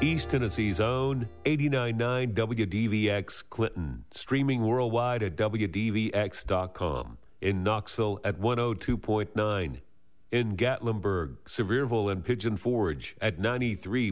East Tennessee's own 89.9 WDVX Clinton, streaming worldwide at WDVX.com. In Knoxville at 102.9. In Gatlinburg, Sevierville, and Pigeon Forge at 93.9